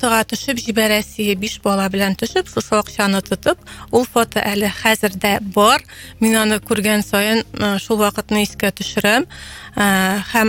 Польшага төшеп җибәрәсе 5 бала белән төшеп, шушы акчаны тотып, ул фото әле хәзердә бар. Мин аны күргән саен шул вакытны искә төшерәм. Һәм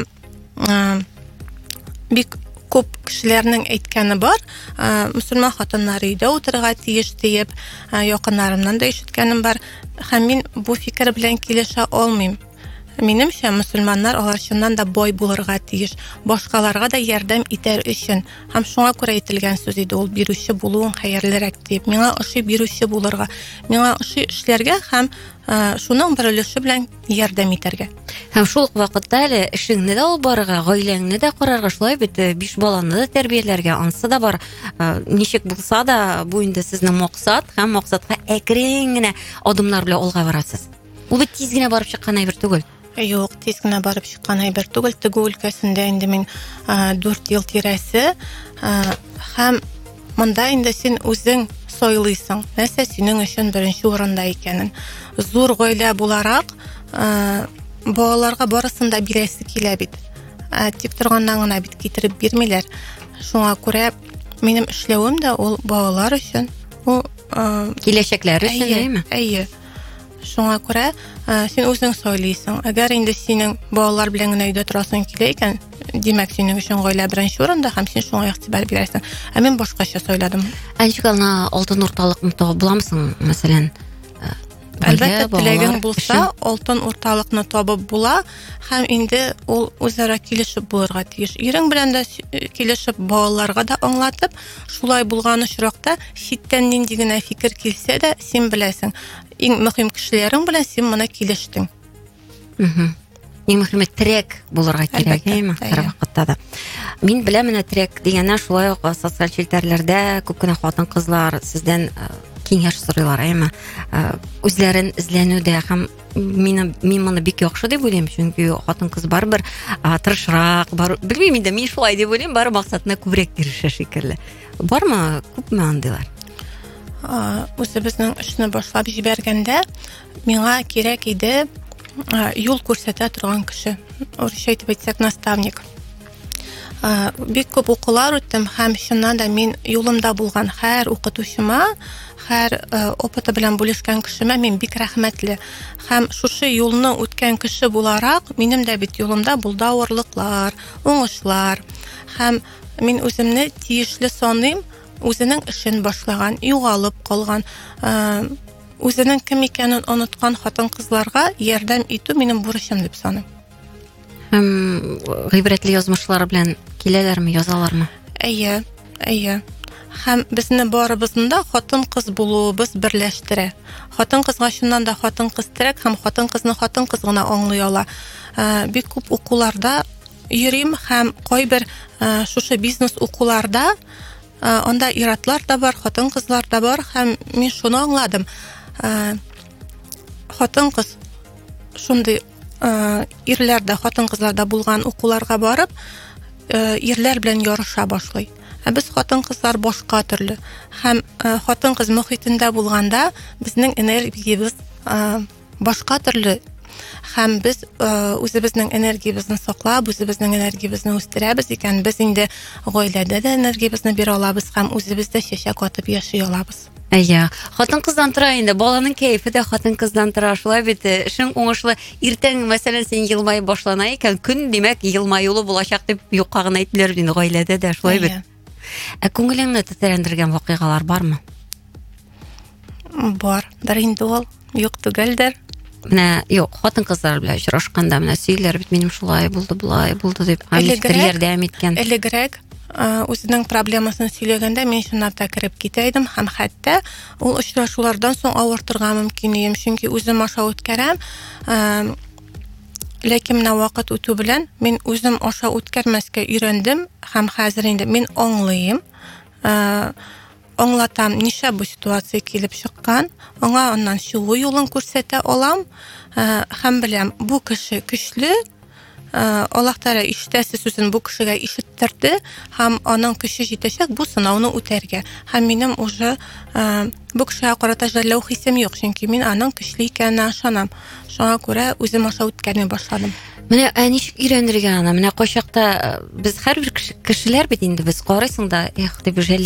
бик күп кешеләрнең әйткәне бар. Мөселман хатыннары өйдә утырырга тиеш диеп, якыннарымнан да ишеткәнем бар. Һәм мин бу фикер белән килешә алмыйм. Минемчә, мөселманнар алар чыннан да бай булырга тиеш, башкаларга да ярдәм итәр өчен. Һәм шуңа күрә әйтелгән сүз иде, ул бирүче булуың хәерлерәк дип. Миңа ошый бирүче булырга, миңа ошый эшләргә һәм шуның бер өлеше белән ярдәм итәргә. Һәм шул ук вакытта әле эшеңне дә алып барырга, гаиләңне дә карарга, шулай бит 5 баланы да тәрбияләргә, анысы да бар. Ничек булса да, бу инде сезнең максат, һәм максатка әкрен генә адымнар белән алга барасыз. Ул бит тиз генә барып чыккан әйбер түгел. Юк, тиз генә барып чыккан әйбер түгел. Теге өлкәсендә инде мин 4 ел тирәсе, һәм монда инде син үзең сойлыйсың. Нәрсә синең өчен беренче урында икәнен. Зур гаилә буларак, балаларга барысын да бирәсе килә бит. Тик торганнан гына бит китереп бирмиләр. Шуңа күрә минем эшләвем дә ул балалар өчен, ул киләчәкләр өчен, әйме? Әйе. Шуңа күрә син үзең сойлыйсың. Әгәр инде синең балалар белән генә өйдә торасың килә икән, димәк синең өчен гаилә беренче урында, һәм син шуңа игътибар бирәсең. Ә мин башкача сөйләдем. Ничек аны алтын урталыкны табып буламсың, мәсәлән? Әлбәттә, теләгең булса, алтын урталыкны табып була, һәм инде ул үзара килешеп булырга тиеш. Ирең белән дә килешеп, балаларга да аңлатып, шулай булган очракта читтән нинди генә фикер килсә дә, син беләсең. Иң мөһим кешеләрең белән син моны килештең. Иң мөһиме трек булырга кирәк, әйме? Һәр вакытта да. Мин беләм, менә трек дигәннән шулай ук социаль челтәрләрдә күп кенә хатын-кызлар сездән киңәш сорыйлар, әйме? Үзләрен эзләнүдә һәм мин моны бик яхшы дип уйлыйм, чөнки хатын-кыз барыбер тырышрак, белмим инде, мин шулай дип уйлыйм, бары максатына күбрәк ирешә шикелле. Бармы, күпме андыйлар? Үзебезнең эшне башлап җибәргәндә, миңа кирәк иде юл күрсәтә торган кеше. Урысча әйтеп әйтсәк, наставник. Бик күп укулар үттем, һәм чыннан да мин юлымда булган һәр укытучыма, һәр опыты белән бүлешкән кешемә мин бик рәхмәтле. Һәм шушы юлны үткән кеше буларак, минем дә бит юлымда булды авырлыклар, уңышлар. Һәм мин үземне тиешле саныйм, үзенең эшен башлаган, югалып калган, үзенең кем икәнен оныткан хатын-кызларга ярдәм итү минем бурычым дип саныйм. Гыйбрәтле язмышлар белән киләләрме, язалармы? Әйе. Һәм безне барыбызны да хатын-кыз булуыбыз берләштерә. Хатын-кызга чыннан да хатын-кыз терәк, һәм хатын-кызны хатын-кыз гына аңлый ала. Бик күп укуларда йөрим, һәм кайбер шушы бизнес укуларда анда иратлар да бар, хатын-кызлар да бар, һәм мин шуны аңладым. Хатын-кыз шундый ирләр дә, хатын-кызлар да булган укуларга барып, ирләр белән ярыша башлый. Без хатын-кызлар башка төрле. Һәм хатын-кыз мөхитендә булганда безнең энергиябез башка төрле. Һәм без үзебезнең энергиябезне саклап, үзебезнең энергиябезне үстерәбез икән, без инде гаиләдә дә энергиябезне бирә алабыз, һәм үзебездә чәчәк атып яши алабыз. Әйе, хатын-кыздан тора инде, баланың кәефе дә хатын-кыздан тора, шулай бит, эшең уңышлы, иртән мәсәлән син елмай башлана икән, көн димәк елмаюлы булачак дип юкка гына әйтмиләр инде гаиләдә дә, шулай бит. Күңелеңне тетрәндергән вакыйгалар бармы? Бар, бер инде ул юк түгелдер. Менә юк, хатын-кызлар белән очрашканда менә сөйләр бит, минем шулай булды, булай булды дип, ярдәм иткән. Элегрәк үзенең проблемасын сөйләгәндә мин чынлап та кереп китә идем, һәм хәтта ул очрашулардан соң авыртырга мөмкин идем, чөнки үзем аша үткәрәм. Ләкин менә вакыт үтү белән мин үзем аша үткәрмәскә өйрәндем, һәм хәзер инде мин аңлыйм. Аңлатам, нишләп бу ситуация килеп чыккан, аңа аннан чыгу юлын күрсәтә алам, һәм беләм, бу кеше көчле, Аллаһ Тәгалә ишетәсе сүзен бу кешегә ишеттерде, һәм аның көче җитәчәк бу сынауны үтәргә. Һәм минем уже бу кешегә карата жәлләү хисем юк, чөнки мин аның көчле икәненә ышанам. Шуңа күрә үзем аша үткәрмәй башладым. Менә ничек өйрәнергә аны? Менә кайчакта без һәрбер кешеләр бит инде, без карыйсың да, дип